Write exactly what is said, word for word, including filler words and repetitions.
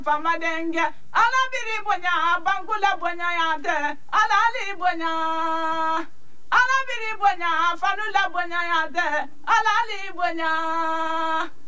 fama denge ala biri bonya bangula bonya yade ala li bonya ala biri bonya fanula bonya yade ala li bonya